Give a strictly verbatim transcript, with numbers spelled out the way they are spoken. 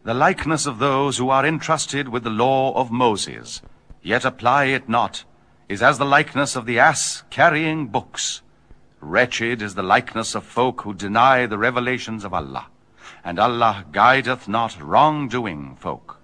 The likeness of those who are entrusted with the law of Moses, yet apply it not, is as the likeness of the ass carrying books. Wretched is the likeness of folk who deny the revelations of Allah, and Allah guideth not wrong-doing folk.